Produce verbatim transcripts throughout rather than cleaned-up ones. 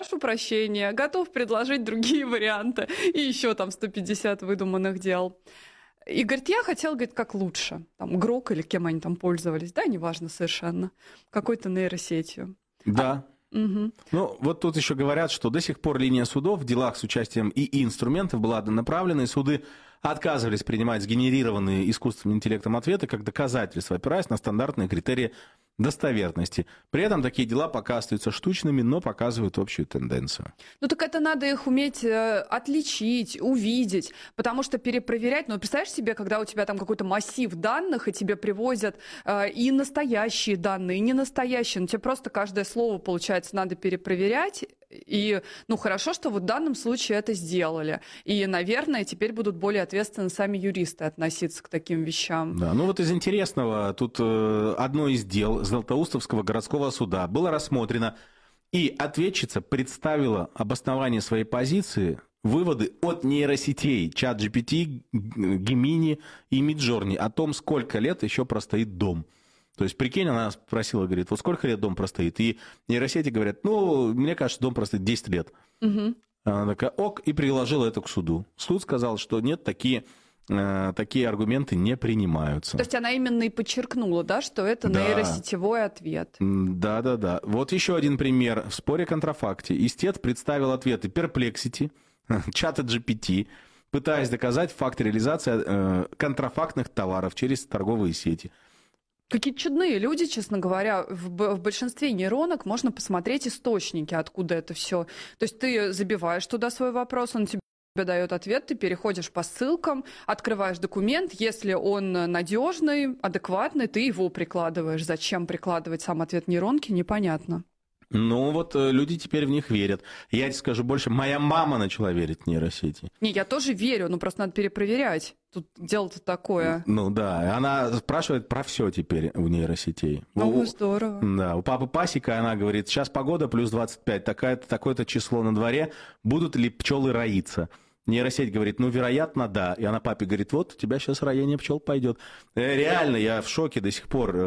прошу прощения, готов предложить другие варианты. И еще там сто пятьдесят выдуманных дел. И говорит, я хотел, говорит, как лучше. Там Грок или кем они там пользовались, да, неважно совершенно. Какой-то нейросетью. Да. А, угу. Ну, вот тут еще говорят, что до сих пор линия судов в делах с участием ИИ инструментов была однонаправленной. Суды отказывались принимать сгенерированные искусственным интеллектом ответы как доказательства, опираясь на стандартные критерии достоверности. При этом такие дела пока остаются штучными, но показывают общую тенденцию. Ну так это надо их уметь э, отличить, увидеть, потому что перепроверять, ну представляешь себе, когда у тебя там какой-то массив данных, и тебе привозят э, и настоящие данные, и не настоящие, но тебе просто каждое слово, получается, надо перепроверять, и, ну, хорошо, что вот в данном случае это сделали. И, наверное, теперь будут более ответственно сами юристы относиться к таким вещам. Да, ну вот из интересного, тут э, одно из дел Златоустовского городского суда было рассмотрено, и ответчица представила обоснование своей позиции, выводы от нейросетей ChatGPT, Gemini и Midjourney о том, сколько лет еще простоит дом. То есть, прикинь, она спросила, говорит, вот сколько лет дом простоит? И нейросети говорят, ну, мне кажется, дом простоит десять лет. Угу. Она такая, ок, и приложила это к суду. Суд сказал, что нет, такие, э, такие аргументы не принимаются. То есть, она именно и подчеркнула, да, что это да. нейросетевой ответ. Да-да-да. Вот еще один пример. В споре контрафакте истец представил ответы Perplexity, чата джи пи ти, пытаясь доказать факт реализации э, контрафактных товаров через торговые сети. Какие чудные люди, честно говоря. В, в большинстве нейронок можно посмотреть источники, откуда это все. То есть ты забиваешь туда свой вопрос, он тебе дает ответ, ты переходишь по ссылкам, открываешь документ, если он надежный, адекватный, ты его прикладываешь. Зачем прикладывать сам ответ нейронки, непонятно. Ну, вот люди теперь в них верят. Я тебе скажу больше, моя мама начала верить в нейросети. Не, я тоже верю, но просто надо перепроверять. Тут дело-то такое. Ну да, она спрашивает про все теперь у нейросетей. Ну, здорово. Да, у папы Пасика она говорит, сейчас погода плюс двадцать пять, такое-то, такое-то число на дворе, будут ли пчелы роиться? Нейросеть говорит, ну, вероятно, да. И она папе говорит, вот, у тебя сейчас роение пчел пойдет. Реально, я в шоке до сих пор.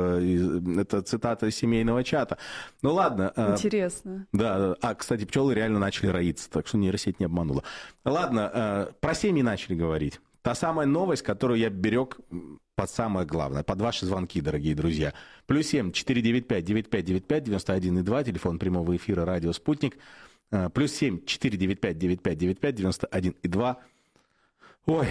Это цитата из семейного чата. Ну, ладно. Интересно. Да, а, кстати, пчелы реально начали роиться, так что нейросеть не обманула. Ладно, про семьи начали говорить. Та самая новость, которую я берег под самое главное, под ваши звонки, дорогие друзья. Плюс семь четыре девять пять девять пять девять пять девяносто один и два, телефон прямого эфира «Радио Спутник». Плюс семь четыре девять пять девять пять девять пять девяносто один и два. Ой,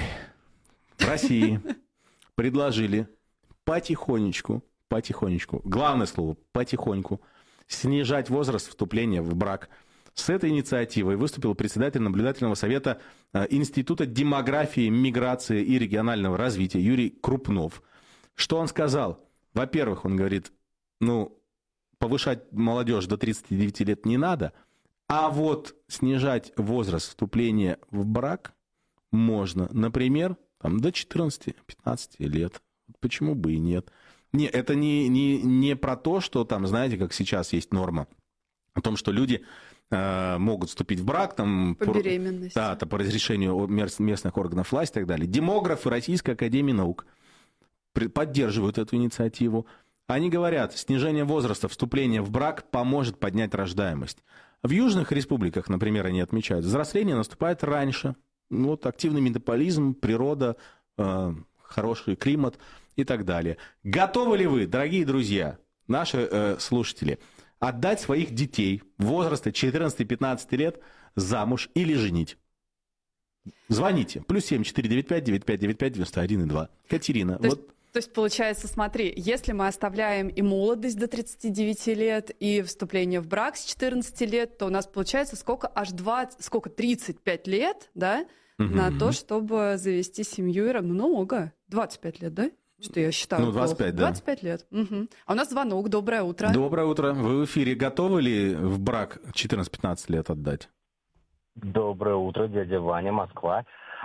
в России предложили потихонечку, потихонечку, главное слово, потихоньку, снижать возраст вступления в брак. С этой инициативой выступил председатель наблюдательного совета Института демографии, миграции и регионального развития Юрий Крупнов. Что он сказал? Во-первых, он говорит, ну, повышать молодежь до тридцати девяти лет не надо, а вот снижать возраст вступления в брак можно, например, там, до четырнадцати-пятнадцати лет. Почему бы и нет? Не, это не, не, не про то, что там, знаете, как сейчас есть норма, о том, что люди э, могут вступить в брак там, по, по беременности. Да, по разрешению местных органов власти и так далее. Демографы Российской академии наук поддерживают эту инициативу. Они говорят, снижение возраста вступления в брак поможет поднять рождаемость. В южных республиках, например, они отмечают, взросление наступает раньше. Вот активный метаболизм, природа, э, хороший климат и так далее. Готовы ли вы, дорогие друзья, наши э, слушатели, отдать своих детей возраста четырнадцати-пятнадцати лет замуж или женить? Звоните. Плюс семь четыре девять пять девять пять девять пять девяносто один и два. Катерина, То вот... Есть... То есть, получается, смотри, если мы оставляем и молодость до тридцати девяти лет, и вступление в брак с четырнадцати лет, то у нас получается сколько? Аж двадцать, сколько? тридцать пять лет, да, угу. на то, чтобы завести семью. И много. двадцать пять лет, да? Что я считаю? Ну, двадцать пять, да. двадцать пять лет. Угу. А у нас звонок. Доброе утро. Доброе утро. Вы в эфире. Готовы ли в брак четырнадцать-пятнадцать лет отдать? Доброе утро, дядя Ваня, Москва.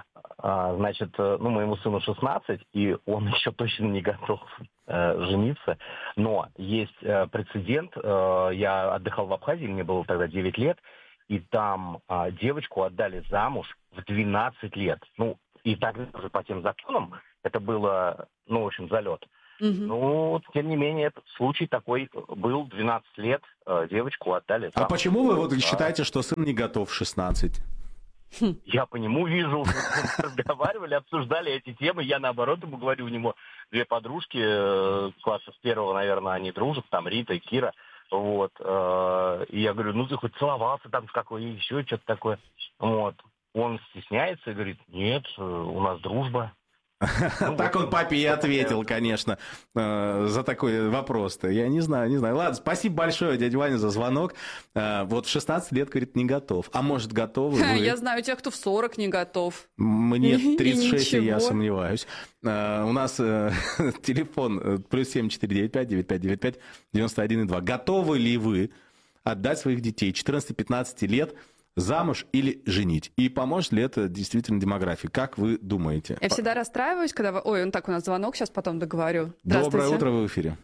А, значит, ну, моему сыну шестнадцать, и он еще точно не готов э, жениться. Но есть э, прецедент. Э, я отдыхал в Абхазии, мне было тогда девять лет, и там э, девочку отдали замуж в двенадцать лет. Ну, и тогда уже по тем законам это было, ну, в общем, залет. Мгм. Ну, вот, тем не менее, этот случай такой был, двенадцать лет, э, девочку отдали. А Там, почему вы вот да. считаете, что сын не готов в шестнадцать? Хм. Я по нему вижу, мы разговаривали, обсуждали эти темы. Я, наоборот, ему говорю, у него две подружки, э, класса с первого, наверное, они дружат, там Рита и Кира. Вот. э, И я говорю, ну ты хоть целовался там с какой, еще что-то такое. Вот. Он стесняется и говорит, нет, э, у нас дружба. Ну, Так вот. он папе и ответил, конечно, э, за такой вопрос-то. Я не знаю, не знаю. Ладно, спасибо большое, дядя Ваня, за звонок. Э, Вот в шестнадцать лет, говорит, не готов. А может, готовы вы? Я знаю тех, кто в сорок не готов. Мне И тридцать шесть, и я ничего. сомневаюсь. Э, У нас э, телефон э, плюс семь четыре девять пять девять пять девять пять девяносто один и два. Готовы ли вы отдать своих детей четырнадцати-пятнадцати лет замуж или женить? И поможет ли это действительно демографии? Как вы думаете? Я всегда расстраиваюсь, когда... вы- Ой, он так, у нас звонок, сейчас потом договорю. Доброе Здравствуйте. утро, вы в эфире.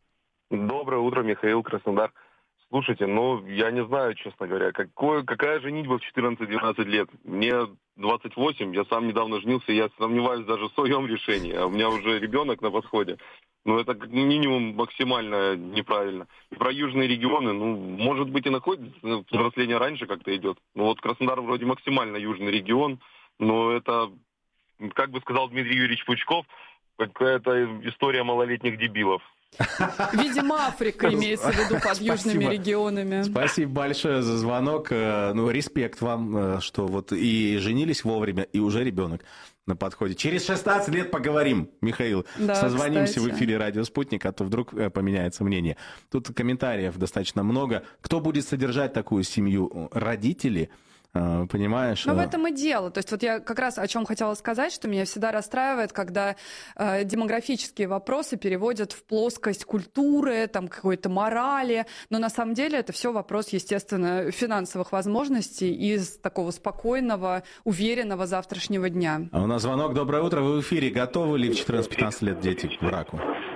Доброе утро, Михаил, Краснодар. Слушайте, ну, я не знаю, честно говоря, какое, какая женитьба в четырнадцать-двенадцать лет. Мне двадцать восемь, я сам недавно женился, я сомневаюсь даже в своем решении, а у меня уже ребенок на подходе. Ну, это как минимум максимально неправильно. И про южные регионы, ну, может быть, и находится, взросление раньше как-то идет. Ну, вот Краснодар вроде максимально южный регион, но это, как бы сказал Дмитрий Юрьевич Пучков, какая-то история малолетних дебилов. Видимо, Африка имеется в виду под южными Спасибо. регионами. Спасибо большое за звонок. Э, Ну, респект вам, э, что вот и женились вовремя, и уже ребенок на подходе. Через шестнадцать лет поговорим, Михаил. Да, Созвонимся кстати. в эфире «Радио Спутник», а то вдруг э, поменяется мнение. Тут комментариев достаточно много. Кто будет содержать такую семью? Родители? Э, Понимаешь? Но в Э, этом и дело. То есть вот я как раз о чем хотела сказать, что меня всегда расстраивает, когда э, демографические вопросы переводят в плоскость культуры, там какой-то морали. Но на самом деле это все вопрос, естественно, финансовых возможностей и с такого спокойного, уверенного завтрашнего дня. А у нас звонок. Доброе утро. Вы в эфире. Готовы ли в четырнадцать-пятнадцать лет дети к браку?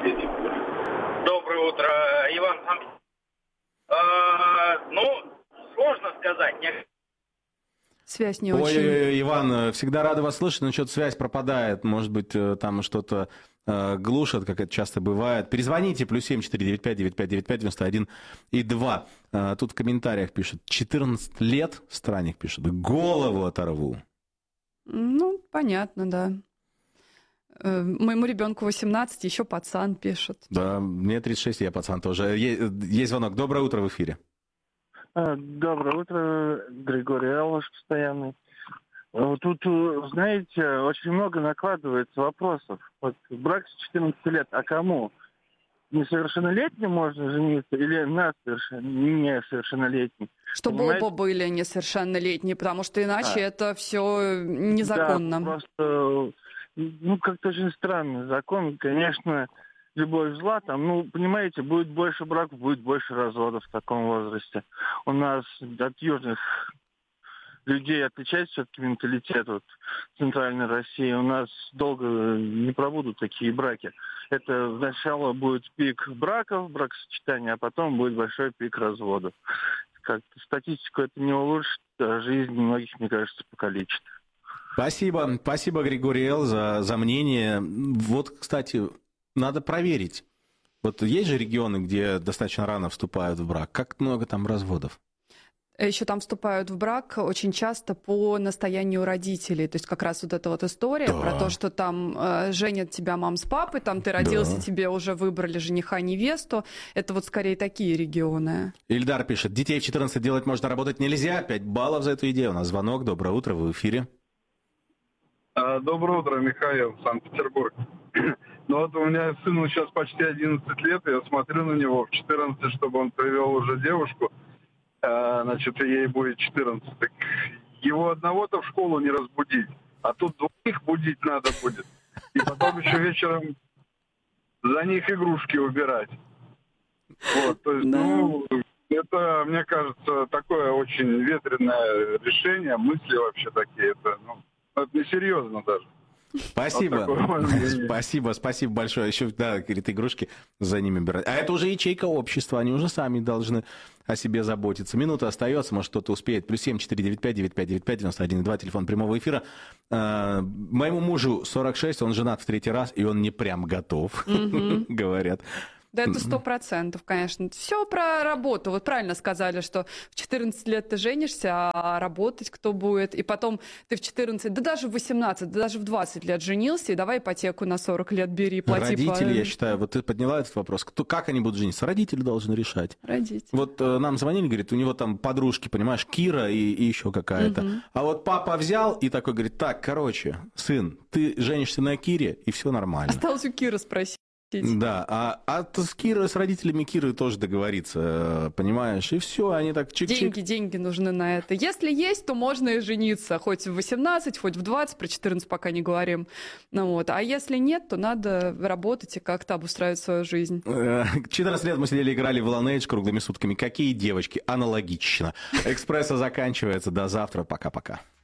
Доброе утро, Иван. А, ну, сложно сказать. Не- Связь не Ой, очень. ой, Иван, э, всегда рада вас слышать, но что-то связь пропадает. Может быть, э, там что-то э, глушат, как это часто бывает. Перезвоните, плюс семь четыре девять пять девять пять девять пять девяносто один и два. Э, Тут в комментариях пишут, четырнадцать лет, странник пишет, голову оторву. Ну, понятно, да. Э, Моему ребенку восемнадцать, еще пацан пишет. Да, мне тридцать шесть, я пацан тоже. Е- Есть звонок. Доброе утро в эфире. А, Доброе утро, Григорий Алош, постоянный. Вот тут, э, знаете, очень много накладывается вопросов. Вот брак с четырнадцати лет, а кому? Несовершеннолетним можно жениться или на совершен... несовершеннолетним? Чтобы Понимаете? оба были несовершеннолетние, потому что иначе А. это все незаконно. Да, просто, ну, как-то очень странный закон. Конечно, любовь зла, там, ну, понимаете, будет больше браков, будет больше разводов в таком возрасте. У нас от южных людей отличается все-таки менталитет вот, в Центральной России. У нас долго не пробудут такие браки. Это сначала будет пик браков, бракосочетания, а потом будет большой пик разводов. Как-то статистику это не улучшит, а жизнь многих, мне кажется, покалечит. Спасибо, спасибо, Григорий Л., за, за мнение. Вот, кстати, надо проверить. Вот есть же регионы, где достаточно рано вступают в брак. Как много там разводов? Еще там вступают в брак очень часто по настоянию родителей. То есть как раз вот эта вот история Да. про то, что там э, женят тебя мам с папой, там ты родился, Да. тебе уже выбрали жениха, невесту. Это вот скорее такие регионы. Ильдар пишет, детей в четырнадцать делать можно, работать нельзя. пять баллов за эту идею. У нас звонок. Доброе утро, вы в эфире. А, Доброе утро, Михаил, Санкт-Петербург. Ну вот у меня сыну сейчас почти одиннадцать лет, и я смотрю на него в четырнадцать, чтобы он привел уже девушку, а, значит, ей будет четырнадцать. Так его одного-то в школу не разбудить, а тут двоих будить надо будет. И потом еще вечером за них игрушки убирать. Вот, то есть, Да. ну, это, мне кажется, такое очень ветреное решение, мысли вообще такие, это, ну, это несерьезно даже. Спасибо. Вот такое мое мнение. Спасибо, спасибо большое. Еще, да, говорит, игрушки за ними убирать. А это уже ячейка общества, они уже сами должны о себе заботиться. Минута остается, может, кто-то успеет. Плюс семь четыре девять пять девять пять девять пять девяносто один два, телефон прямого эфира. А, моему мужу сорок шесть, он женат в третий раз, и он не прям готов, говорят. Да, это сто процентов, конечно. Все про работу. Вот правильно сказали, что в четырнадцать лет ты женишься, а работать кто будет? И потом ты в четырнадцать, да даже в восемнадцать, да даже в двадцать лет женился, и давай ипотеку на сорок лет бери, плати. Родители, по... я считаю, вот ты подняла этот вопрос. Кто, как они будут жениться? Родители должны решать. Родители. Вот э, нам звонили, говорит, у него там подружки, понимаешь, Кира и, и еще какая-то. Угу. А вот папа взял и такой говорит, так, короче, сын, ты женишься на Кире, и все нормально. Осталось у Киры спросить. Да, а, а с Кирой, с родителями Киры тоже договориться, понимаешь, и все, они так чик-чик. Деньги, деньги нужны на это. Если есть, то можно и жениться, хоть в восемнадцать, хоть в двадцать, про четырнадцать пока не говорим. Ну, вот. А если нет, то надо работать и как-то обустраивать свою жизнь. четырнадцать лет мы сидели, играли в Lineage круглыми сутками. Какие девочки? Аналогично. Экспресса заканчивается. До завтра. Пока-пока.